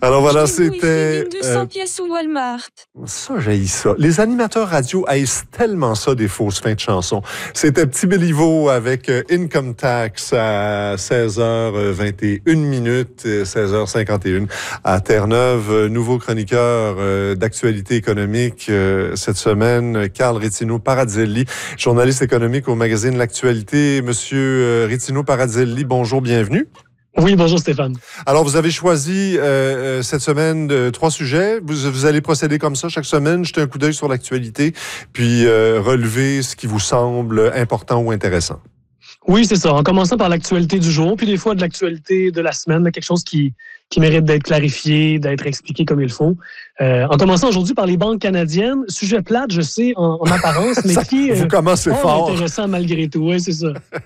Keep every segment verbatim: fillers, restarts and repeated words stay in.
Alors voilà, Chez vous, c'était... il fait deux cents pièces au Walmart. Ça, j'haïs ça. Les animateurs radio haïssent tellement ça, des fausses fins de chansons. C'était Petit Béliveau avec euh, Income Tax à seize heures vingt et une minutes, seize heures cinquante et une à Terre-Neuve. Euh, nouveau chroniqueur euh, d'actualité économique euh, cette semaine, Carl Rettino-Paradzelli, journaliste économique au magazine L'Actualité. Monsieur euh, Rettino-Paradzelli, bonjour, bienvenue. Oui, bonjour Stéphane. Alors, vous avez choisi euh, cette semaine euh, trois sujets. Vous, vous allez procéder comme ça chaque semaine, jeter un coup d'œil sur l'actualité, puis euh, relever ce qui vous semble important ou intéressant. Oui, c'est ça. En commençant par l'actualité du jour, puis des fois de l'actualité de la semaine, quelque chose qui, qui mérite d'être clarifié, d'être expliqué comme il faut. Euh, en commençant aujourd'hui par les banques canadiennes, sujet plate, je sais, en, en apparence, mais ça, qui vous euh, commencez fort. intéressant malgré tout. Oui, c'est ça.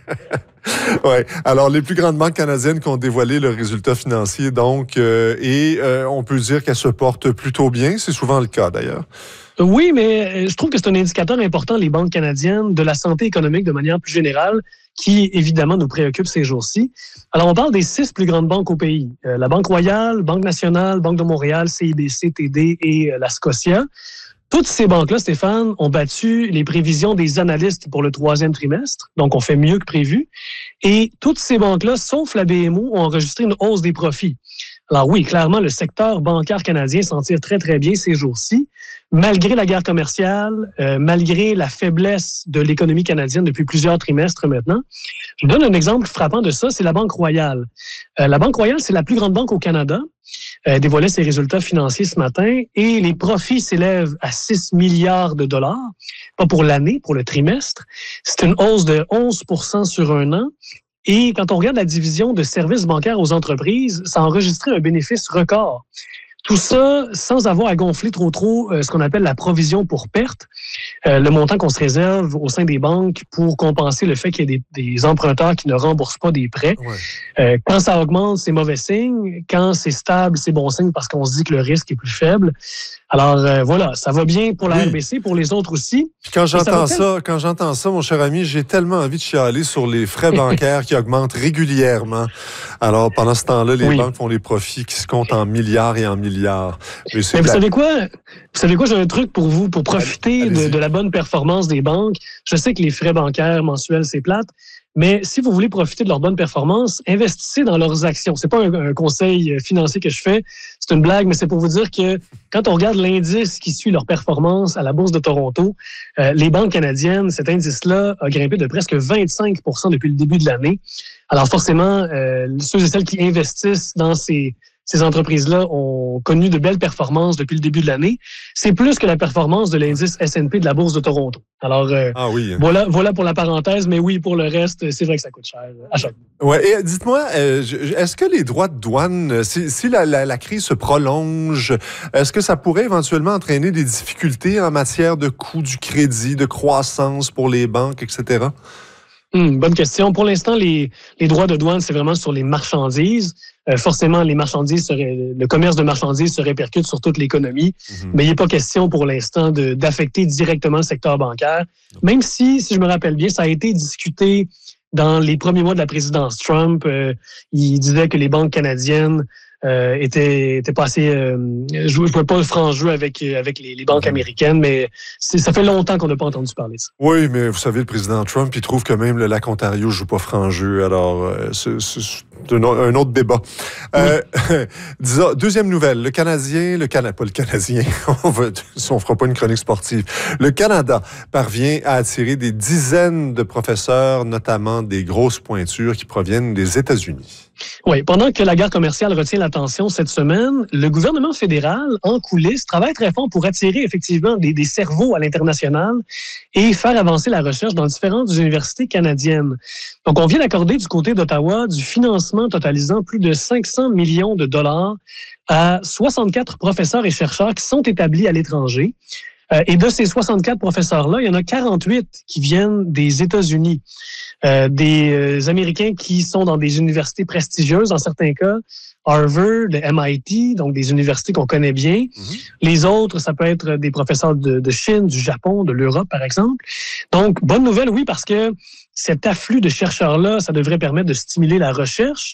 Oui. Alors, les plus grandes banques canadiennes qui ont dévoilé leurs résultats financiers, donc, euh, et euh, on peut dire qu'elles se portent plutôt bien. C'est souvent le cas, d'ailleurs. Oui, mais je trouve que c'est un indicateur important, les banques canadiennes, de la santé économique de manière plus générale, qui, évidemment, nous préoccupe ces jours-ci. Alors, on parle des six plus grandes banques au pays. Euh, la Banque Royale, Banque Nationale, Banque de Montréal, C I B C, T D et euh, la Scotia. Toutes ces banques-là, Stéphane, ont battu les prévisions des analystes pour le troisième trimestre. Donc, on fait mieux que prévu. Et toutes ces banques-là, sauf la B M O, ont enregistré une hausse des profits. Alors oui, clairement, le secteur bancaire canadien s'en tire très, très bien ces jours-ci, malgré la guerre commerciale, euh, malgré la faiblesse de l'économie canadienne depuis plusieurs trimestres maintenant. Je vous donne un exemple frappant de ça, c'est la Banque Royale. Euh, la Banque Royale, c'est la plus grande banque au Canada. Elle dévoilait ses résultats financiers ce matin et les profits s'élèvent à six milliards de dollars, pas pour l'année, pour le trimestre. C'est une hausse de onze pour cent sur un an. Et quand on regarde la division de services bancaires aux entreprises, ça a enregistré un bénéfice record. Tout ça sans avoir à gonfler trop trop euh, ce qu'on appelle la provision pour perte, euh, le montant qu'on se réserve au sein des banques pour compenser le fait qu'il y ait des, des emprunteurs qui ne remboursent pas des prêts. Ouais. Euh, quand ça augmente, c'est mauvais signe. Quand c'est stable, c'est bon signe parce qu'on se dit que le risque est plus faible. Alors euh, voilà, ça va bien pour la oui. R B C, pour les autres aussi. Puis quand j'entends ça, ça, quand j'entends ça, mon cher ami, j'ai tellement envie de chialer sur les frais bancaires qui augmentent régulièrement. Alors pendant ce temps-là, les oui. banques font les profits qui se comptent en milliards et en milliards. Mais, Mais vous savez quoi? Vous savez quoi? J'ai un truc pour vous, pour profiter de, de la bonne performance des banques. Je sais que les frais bancaires mensuels, c'est plate. Mais si vous voulez profiter de leur bonne performance, investissez dans leurs actions. C'est pas un, un conseil financier que je fais, c'est une blague, mais c'est pour vous dire que quand on regarde l'indice qui suit leur performance à la Bourse de Toronto, euh, les banques canadiennes, cet indice-là a grimpé de presque vingt-cinq pour cent depuis le début de l'année. Alors forcément, euh, ceux et celles qui investissent dans ces Ces entreprises-là ont connu de belles performances depuis le début de l'année. C'est plus que la performance de l'indice S and P de la Bourse de Toronto. Alors, euh, ah oui. voilà, voilà pour la parenthèse, mais oui, pour le reste, c'est vrai que ça coûte cher à chaque fois. Ouais, et dites-moi, euh, est-ce que les droits de douane, si, si la, la, la crise se prolonge, est-ce que ça pourrait éventuellement entraîner des difficultés en matière de coût du crédit, de croissance pour les banques, et cetera? Hum, bonne question. Pour l'instant, les, les droits de douane, c'est vraiment sur les marchandises. Euh, forcément, les marchandises seraient, le commerce de marchandises se répercute sur toute l'économie, mm-hmm. mais il n'est pas question pour l'instant de, d'affecter directement le secteur bancaire, même si, si je me rappelle bien, ça a été discuté dans les premiers mois de la présidence Trump. Euh, il disait que les banques canadiennes euh, étaient, étaient pas assez... Euh, jouaient, jouaient pas le franc jeu avec, avec les, les banques mm-hmm. américaines, mais c'est, ça fait longtemps qu'on n'a pas entendu parler de ça. Oui, mais vous savez, le président Trump, il trouve que même le lac Ontario joue pas franc jeu, alors euh, c'est, c'est un, un autre débat. Oui. Euh, disons, deuxième nouvelle, le Canadien, le Canada, pas le Canadien, on va, on fera pas une chronique sportive. Le Canada parvient à attirer des dizaines de professeurs, notamment des grosses pointures qui proviennent des États-Unis. Oui, pendant que la guerre commerciale retient l'attention cette semaine, le gouvernement fédéral, en coulisses, travaille très fort pour attirer effectivement des, des cerveaux à l'international et faire avancer la recherche dans différentes universités canadiennes. Donc, on vient d'accorder du côté d'Ottawa du financement totalisant plus de cinq cents millions de dollars à soixante-quatre professeurs et chercheurs qui sont établis à l'étranger. Euh, et de ces soixante-quatre professeurs-là, il y en a quarante-huit qui viennent des États-Unis. Euh, des euh, Américains qui sont dans des universités prestigieuses, dans certains cas, Harvard, le M I T, donc des universités qu'on connaît bien. Mm-hmm. Les autres, ça peut être des professeurs de, de Chine, du Japon, de l'Europe, par exemple. Donc, bonne nouvelle, oui, parce que cet afflux de chercheurs-là, ça devrait permettre de stimuler la recherche,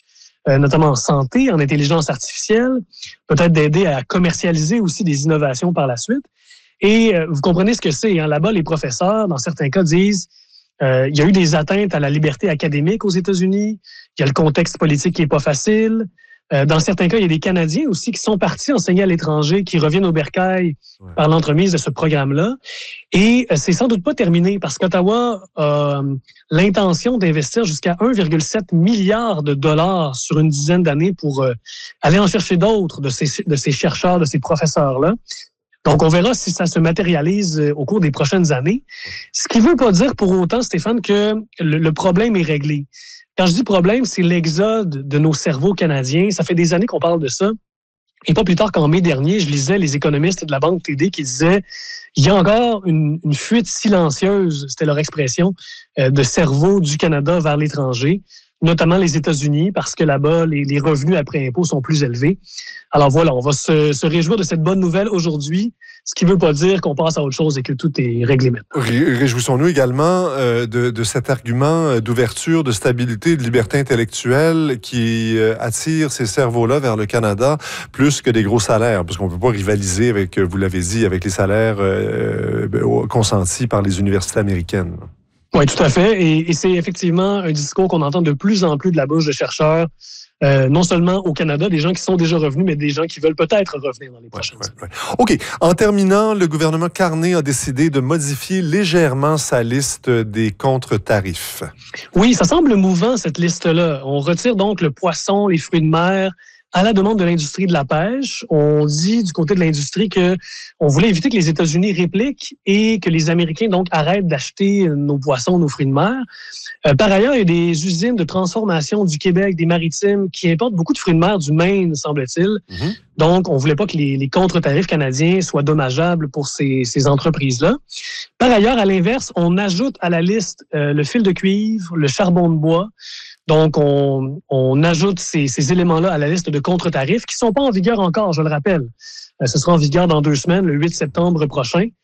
euh, notamment en santé, en intelligence artificielle, peut-être d'aider à commercialiser aussi des innovations par la suite. Et euh, vous comprenez ce que c'est. Hein? Là-bas, les professeurs, dans certains cas, disent euh, il y a eu des atteintes à la liberté académique aux États-Unis, il y a le contexte politique qui n'est pas facile. Euh, dans certains cas, il y a des Canadiens aussi qui sont partis enseigner à l'étranger, qui reviennent au bercail ouais. par l'entremise de ce programme-là. Et euh, c'est sans doute pas terminé parce qu'Ottawa a euh, l'intention d'investir jusqu'à un virgule sept milliard de dollars sur une dizaine d'années pour euh, aller en chercher d'autres de ces, de ces chercheurs, de ces professeurs-là. Donc, on verra si ça se matérialise au cours des prochaines années. Ce qui ne veut pas dire pour autant, Stéphane, que le, le problème est réglé. Quand je dis problème, c'est l'exode de nos cerveaux canadiens. Ça fait des années qu'on parle de ça. Et pas plus tard qu'en mai dernier, je lisais les économistes de la Banque T D qui disaient il y a encore une, une fuite silencieuse, c'était leur expression, euh, de cerveaux du Canada vers l'étranger, notamment les États-Unis, parce que là-bas, les, les revenus après impôts sont plus élevés. Alors voilà, on va se, se réjouir de cette bonne nouvelle aujourd'hui, ce qui ne veut pas dire qu'on passe à autre chose et que tout est réglé maintenant. Réjouissons-nous également euh, de, de cet argument d'ouverture, de stabilité, de liberté intellectuelle qui euh, attire ces cerveaux-là vers le Canada plus que des gros salaires, parce qu'on ne peut pas rivaliser avec, vous l'avez dit, avec les salaires euh, consentis par les universités américaines. Oui, tout à fait. Et, et c'est effectivement un discours qu'on entend de plus en plus de la bouche de chercheurs, euh, non seulement au Canada, des gens qui sont déjà revenus, mais des gens qui veulent peut-être revenir dans les prochaines années. Ouais, ouais, ouais. OK. En terminant, le gouvernement Carney a décidé de modifier légèrement sa liste des contre-tarifs. Oui, ça semble mouvant, cette liste-là. On retire donc le poisson, les fruits de mer, à la demande de l'industrie de la pêche. On dit du côté de l'industrie que on voulait éviter que les États-Unis répliquent et que les Américains donc arrêtent d'acheter nos poissons, nos fruits de mer. Euh, par ailleurs, il y a des usines de transformation du Québec, des Maritimes, qui importent beaucoup de fruits de mer du Maine, semble-t-il. Mm-hmm. Donc, on voulait pas que les, les contre-tarifs canadiens soient dommageables pour ces, ces entreprises-là. Par ailleurs, à l'inverse, on ajoute à la liste euh, le fil de cuivre, le charbon de bois. Donc, on, on ajoute ces, ces éléments-là à la liste de contre-tarifs qui ne sont pas en vigueur encore, je le rappelle. Euh, ce sera en vigueur dans deux semaines, le huit septembre prochain.